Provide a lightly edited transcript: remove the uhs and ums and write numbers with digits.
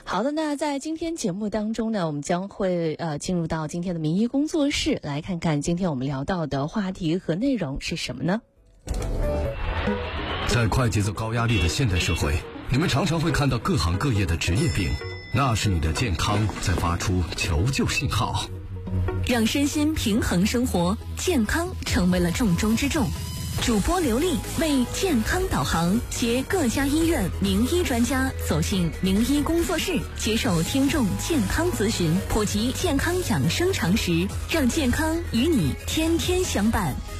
好的，那在今天节目当中呢，我们将会进入到今天的名医工作室，来看看今天我们聊到的话题和内容是什么呢？ 在快节奏高压力的现代社会，你们常常会看到各行各业的职业病，那是你的健康在发出求救信号。 让身心平衡生活，健康成为了重中之重。主播刘丽为健康导航，携各家医院名医专家走进名医工作室，接受听众健康咨询，普及健康养生常识，让健康与你天天相伴。